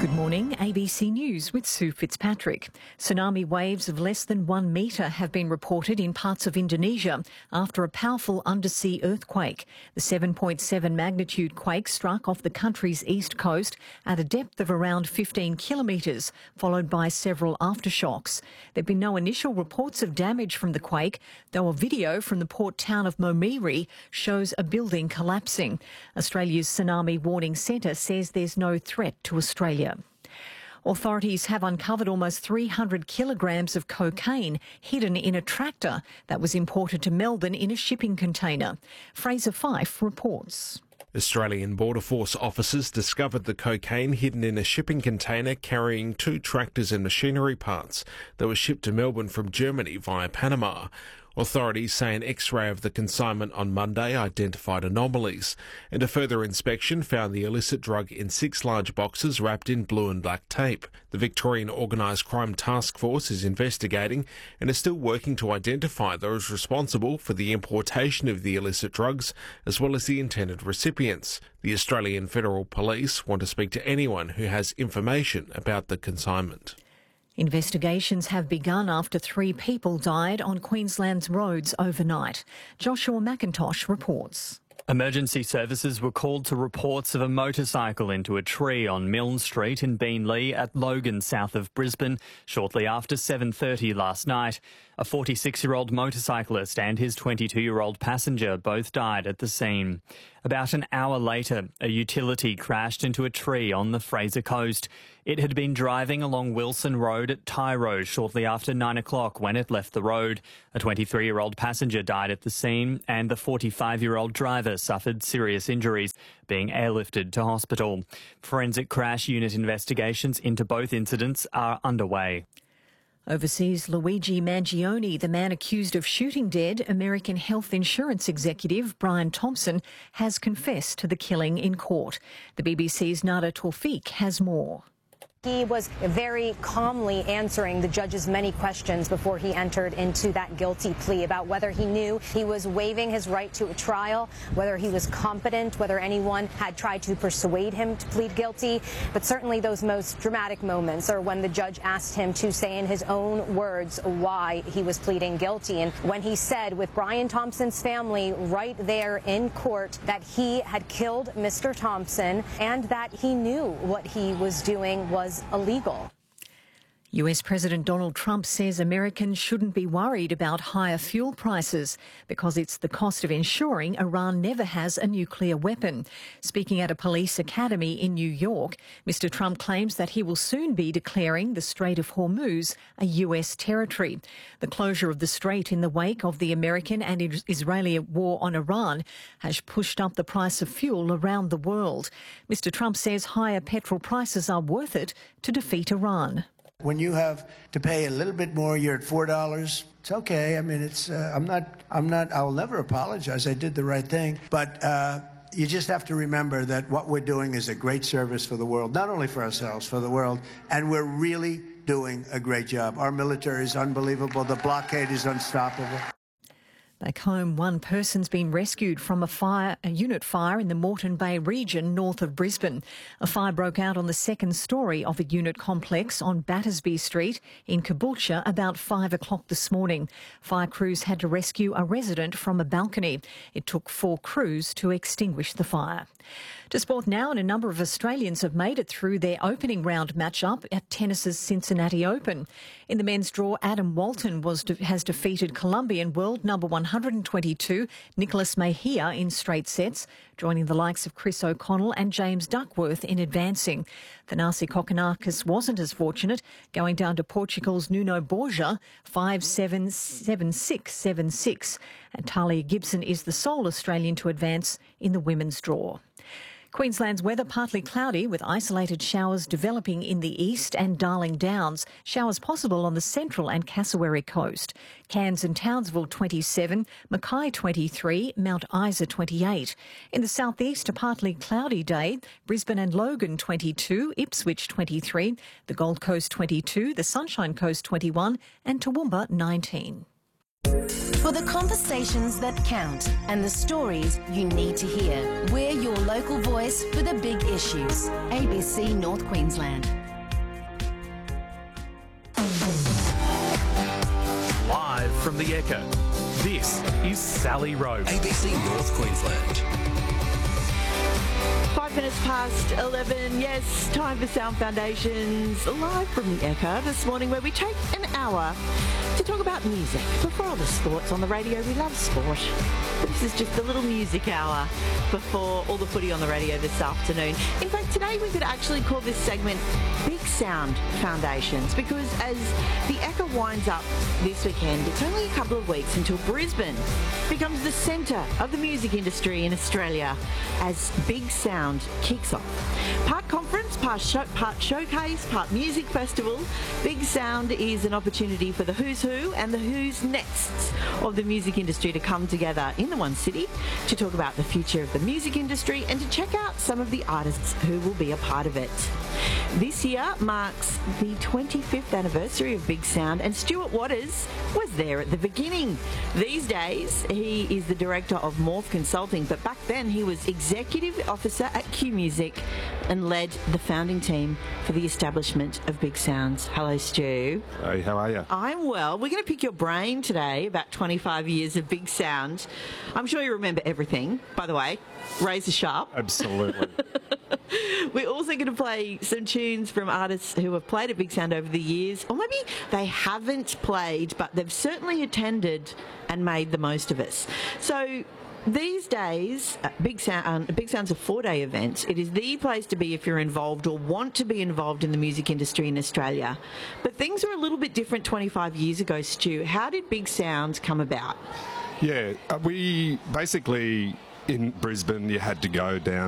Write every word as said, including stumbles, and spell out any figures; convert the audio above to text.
Good morning, A B C News with Sue Fitzpatrick. Tsunami waves of less than one metre have been reported in parts of Indonesia after a powerful undersea earthquake. The seven point seven magnitude quake struck off the country's east coast at a depth of around fifteen kilometres, followed by several aftershocks. There have been no initial reports of damage from the quake, though a video from the port town of Momiri shows a building collapsing. Australia's Tsunami Warning Centre says there's no threat to Australia. Authorities have uncovered almost three hundred kilograms of cocaine hidden in a tractor that was imported to Melbourne in a shipping container. Fraser Fife reports. Australian Border Force officers discovered the cocaine hidden in a shipping container carrying two tractors and machinery parts that were shipped to Melbourne from Germany via Panama. Authorities say an X-ray of the consignment on Monday identified anomalies, and a further inspection found the illicit drug in six large boxes wrapped in blue and black tape. The Victorian Organised Crime Task Force is investigating and is still working to identify those responsible for the importation of the illicit drugs, as well as the intended recipients. The Australian Federal Police want to speak to anyone who has information about the consignment. Investigations have begun after three people died on Queensland's roads overnight. Joshua McIntosh reports. Emergency services were called to reports of a motorcycle into a tree on Milne Street in Beenleigh at Logan, south of Brisbane, shortly after seven thirty last night. A forty-six-year-old motorcyclist and his twenty-two-year-old passenger both died at the scene. About an hour later, a utility crashed into a tree on the Fraser Coast. It had been driving along Wilson Road at Tyro shortly after nine o'clock when it left the road. A twenty-three-year-old passenger died at the scene and the forty-five-year-old driver suffered serious injuries, being airlifted to hospital. Forensic crash unit investigations into both incidents are underway. Overseas, Luigi Mangione, the man accused of shooting dead American health insurance executive Brian Thompson, has confessed to the killing in court. The B B C's Nada Tawfiq has more. He was very calmly answering the judge's many questions before he entered into that guilty plea about whether he knew he was waiving his right to a trial, whether he was competent, whether anyone had tried to persuade him to plead guilty. But certainly those most dramatic moments are when the judge asked him to say in his own words why he was pleading guilty. And when he said with Brian Thompson's family right there in court that he had killed Mister Thompson and that he knew what he was doing was illegal. U S President Donald Trump says Americans shouldn't be worried about higher fuel prices because it's the cost of ensuring Iran never has a nuclear weapon. Speaking at a police academy in New York, Mister Trump claims that he will soon be declaring the Strait of Hormuz a U S territory. The closure of the strait in the wake of the American and Israeli war on Iran has pushed up the price of fuel around the world. Mister Trump says higher petrol prices are worth it to defeat Iran. When you have to pay a little bit more, you're at four dollars. It's okay. I mean, it's. Uh, I'm not. I'm not. I'll never apologize. I did the right thing. But uh, you just have to remember that what we're doing is a great service for the world, not only for ourselves, for the world, and we're really doing a great job. Our military is unbelievable. The blockade is unstoppable. Back home, one person's been rescued from a fire, a unit fire in the Moreton Bay region north of Brisbane. A fire broke out on the second storey of a unit complex on Battersby Street in Caboolture about five o'clock this morning. Fire crews had to rescue a resident from a balcony. It took four crews to extinguish the fire. To sport now, and a number of Australians have made it through their opening round match-up at tennis's Cincinnati Open. In the men's draw, Adam Walton was de- has defeated Colombian world number one hundred twenty-two Nicolas Mejia in straight sets, joining the likes of Chris O'Connell and James Duckworth in advancing. Thanasi Kokkinakis wasn't as fortunate, going down to Portugal's Nuno Borja five seven, seven six, seven six. And Talia Gibson is the sole Australian to advance in the women's draw. Queensland's weather partly cloudy with isolated showers developing in the east and Darling Downs. Showers possible on the central and Cassowary coast. Cairns and Townsville twenty-seven, Mackay twenty-three, Mount Isa twenty-eight. In the southeast, a partly cloudy day. Brisbane and Logan twenty-two, Ipswich twenty-three, the Gold Coast twenty-two, the Sunshine Coast twenty-one and Toowoomba nineteen. For the conversations that count and the stories you need to hear, we're your local voice for the big issues. A B C North Queensland. Live from the Echo, this is Sally Rowe. A B C North Queensland. Five minutes past eleven, yes, time for Sound Foundations, live from the Echo this morning, where we take an hour to talk about music. Before all the sports on the radio, we love sport. But this is just a little music hour before all the footy on the radio this afternoon. In fact, today we could actually call this segment Big Sound Foundations, because as the Echo winds up this weekend, it's only a couple of weeks until Brisbane becomes the centre of the music industry in Australia as Big Sound kicks off. Part conference, part, show, part showcase, part music festival, Big Sound is an opportunity for the who's who and the who's nexts of the music industry to come together in the one city to talk about the future of the music industry and to check out some of the artists who will be a part of it. This year marks the twenty-fifth anniversary of Big Sound, and Stuart Waters was there at the beginning. These days, he is the director of Morph Consulting, but back then he was executive officer at Q Music and led the founding team for the establishment of Big Sounds. Hello, Stu. Hey, how are you? I'm well. We're going to pick your brain today about twenty-five years of Big Sound. I'm sure you remember everything, by the way. Razor sharp. Absolutely. We're also going to play some tunes from artists who have played at Big Sound over the years, or maybe they haven't played, but they've certainly attended and made the most of us. So these days, uh, Big Sound, um, Big Sound's a four-day event. It is the place to be if you're involved or want to be involved in the music industry in Australia. But things were a little bit different twenty-five years ago, Stu. How did Big Sound come about? Yeah, uh, we basically, in Brisbane, you had to go down